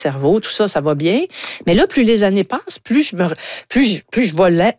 cerveau, tout ça, ça va bien. Mais là, plus les années passent, plus je vais large.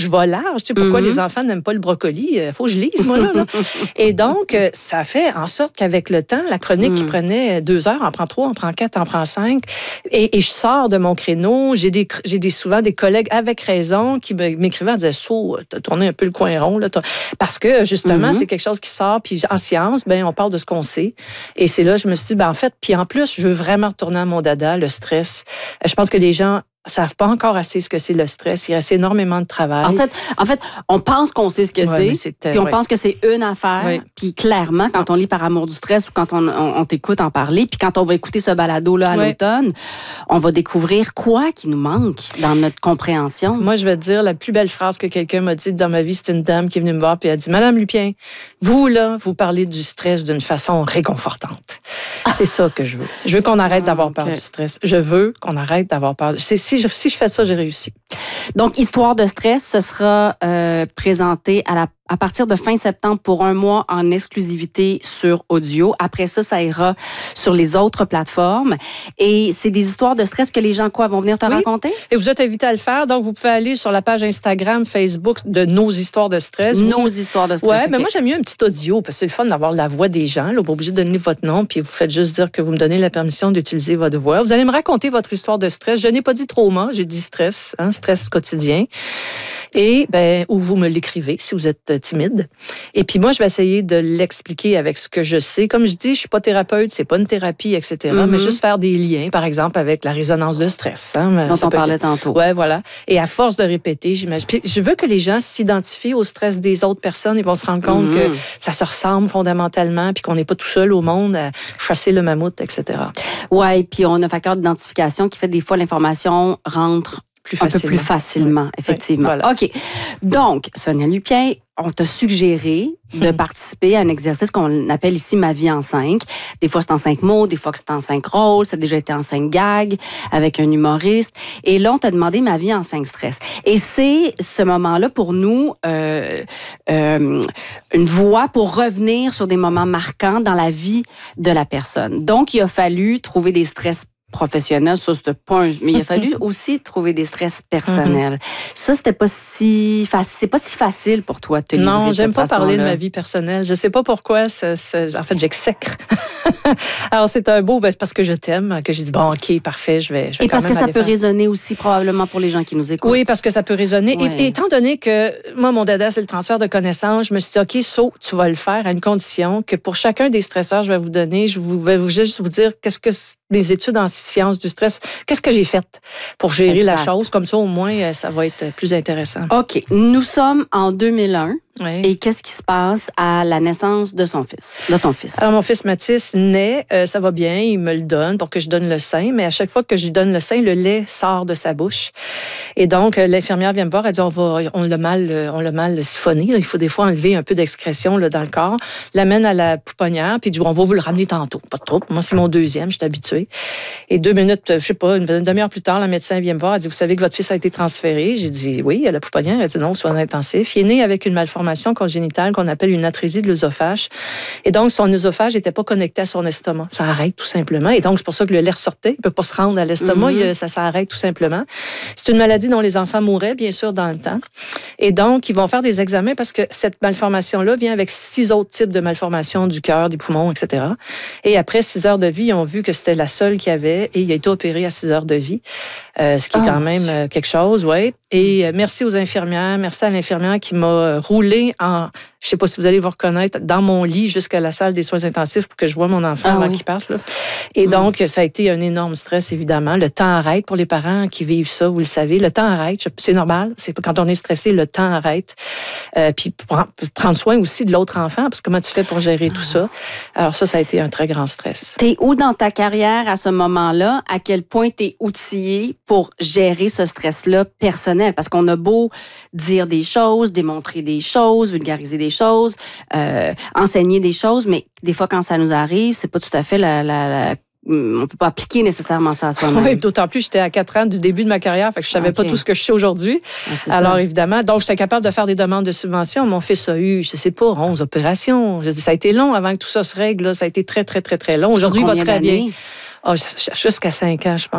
Tu sais, pourquoi les enfants n'aiment pas le brocoli? Il faut que je lise, moi, là. Et donc, ça fait en sorte qu'avec le temps, la chronique qui prenait 2 heures, en prend 3, en prend 4, en prend 5. Et je sors de mon créneau. J'ai souvent des collègues avec raison qui m'écrivaient en disant « t'as tourné un peu le coin rond. » là, parce que, justement, c'est quelque chose qui sort. Puis en science, on parle de ce qu'on sait. Et c'est là, je me suis dit, en fait, puis en plus, je veux vraiment retourner à mon dada, le stress. Je pense que les gens savent pas encore assez ce que c'est le stress. Il reste énormément de travail. En fait, on pense qu'on sait ce que c'est, puis on pense que c'est une affaire. Puis clairement, quand on lit Par amour du stress ou quand on t'écoute en parler, puis quand on va écouter ce balado-là à l'automne, on va découvrir quoi qui nous manque dans notre compréhension. Moi, je vais te dire, la plus belle phrase que quelqu'un m'a dite dans ma vie, c'est une dame qui est venue me voir puis elle a dit « Madame Lupien, vous, là, vous parlez du stress d'une façon réconfortante. » C'est ça que je veux. Je veux qu'on arrête d'avoir peur du stress. Je veux qu'on arrête d'avoir peur. Si je fais ça, j'ai réussi. Donc, Histoire de stress, ce sera présenté à partir de fin septembre pour 1 mois en exclusivité sur audio. Après ça, ça ira sur les autres plateformes. Et c'est des histoires de stress que les gens, vont venir te raconter? Et vous êtes invité à le faire. Donc, vous pouvez aller sur la page Instagram, Facebook de Nos histoires de stress. Nos histoires de stress. Oui, mais moi, j'aime mieux un petit audio parce que c'est le fun d'avoir la voix des gens. Là, vous n'êtes pas obligé de donner votre nom, puis vous faites juste dire que vous me donnez la permission d'utiliser votre voix. Vous allez me raconter votre histoire de stress. Je n'ai pas dit trauma, j'ai dit stress, stress quotidien. Et, ou vous me l'écrivez si vous êtes timide. Et puis moi, je vais essayer de l'expliquer avec ce que je sais. Comme je dis, je suis pas thérapeute, c'est pas une thérapie, etc. Mais juste faire des liens, par exemple, avec la résonance de stress. Dont on parlait tantôt. Oui, voilà. Et à force de répéter, j'imagine. Puis je veux que les gens s'identifient au stress des autres personnes. Ils vont se rendre compte que ça se ressemble fondamentalement, puis qu'on n'est pas tout seul au monde à chasser le mammouth, etc. Oui, puis on a un facteur d'identification qui fait des fois l'information rentre un peu plus facilement, effectivement. Voilà. OK. Donc, Sonia Lupien, on t'a suggéré de participer à un exercice qu'on appelle ici « Ma vie en 5 ». Des fois, c'est en 5 mots, des fois, c'est en 5 rôles. Ça a déjà été en 5 gags avec un humoriste. Et là, on t'a demandé « Ma vie en 5 stress ». Et c'est ce moment-là, pour nous, une voie pour revenir sur des moments marquants dans la vie de la personne. Donc, il a fallu trouver des stress professionnel, ça, c'était pas mais il a fallu aussi trouver des stress personnels. Ça, c'était pas si facile. C'est pas si facile pour toi de te livrer de cette façon-là. Non, j'aime pas parler de ma vie personnelle. Je sais pas pourquoi. En fait, j'exècre. Alors, c'est un beau... c'est parce que je t'aime, que j'ai dit, bon, OK, parfait, je vais Et parce que ça peut résonner aussi, probablement, pour les gens qui nous écoutent. Oui, parce que ça peut résonner. Ouais. Et étant donné que, moi, mon dada, c'est le transfert de connaissances, je me suis dit, OK, tu vas le faire à une condition que pour chacun des stresseurs, je vais vous donner, je vais juste vous dire qu'est-ce que mes études en sciences du stress, qu'est-ce que j'ai fait pour gérer la chose. Comme ça, au moins, ça va être plus intéressant. OK. Nous sommes en 2001. Oui. Et qu'est-ce qui se passe à la naissance de ton fils? Alors, mon fils Mathis naît, ça va bien, il me le donne pour que je donne le sein, mais à chaque fois que je lui donne le sein, le lait sort de sa bouche. Et donc, l'infirmière vient me voir, elle dit, on l'a mal siphonné, là. Il faut des fois enlever un peu d'excrétion là, dans le corps. L'amène à la pouponnière, puis dit, on va vous le ramener tantôt. Pas de trouble. Moi, c'est mon 2e, je suis habituée. Et 2 minutes, je sais pas, une demi-heure plus tard, la médecin vient me voir, elle dit, vous savez que votre fils a été transféré? J'ai dit, oui, à la pouponnière. Elle dit, non, soins intensifs. Il est né avec une malformation congénitale qu'on appelle une atrésie de l'œsophage. Et donc, son œsophage n'était pas connecté à son estomac. Ça arrête tout simplement. Et donc, c'est pour ça que le lait ressortait. Il ne peut pas se rendre à l'estomac. Ça arrête tout simplement. C'est une maladie dont les enfants mouraient, bien sûr, dans le temps. Et donc, ils vont faire des examens parce que cette malformation-là vient avec 6 autres types de malformations du cœur, des poumons, etc. Et après 6 heures de vie, ils ont vu que c'était la seule qu'il y avait et il a été opéré à 6 heures de vie. Ce qui est quand même quelque chose, oui. Et merci aux infirmières, merci à l'infirmière qui m'a roulé en, je ne sais pas si vous allez vous reconnaître, dans mon lit jusqu'à la salle des soins intensifs pour que je voie mon enfant avant qu'il parte. Là. Et donc, ça a été un énorme stress, évidemment. Le temps arrête pour les parents qui vivent ça, vous le savez. Le temps arrête, c'est normal. C'est quand on est stressé, le temps arrête. Puis prendre soin aussi de l'autre enfant, parce que comment tu fais pour gérer tout ça? Alors ça a été un très grand stress. T'es où dans ta carrière à ce moment-là? À quel point t'es outillée pour gérer ce stress-là personnel? Parce qu'on a beau dire des choses, démontrer des choses, vulgariser des choses, enseigner des choses, mais des fois, quand ça nous arrive, c'est pas tout à fait on peut pas appliquer nécessairement ça à soi-même. Oui, d'autant plus, j'étais à 4 ans du début de ma carrière, fait que je savais pas tout ce que je sais aujourd'hui. Alors, évidemment, donc j'étais capable de faire des demandes de subvention. Mon fils a eu, je sais pas, 11 opérations. Je dis, ça a été long avant que tout ça se règle. Là. Ça a été très, très, très, très long. Aujourd'hui, il va très bien. Jusqu'à 5 ans, je pense.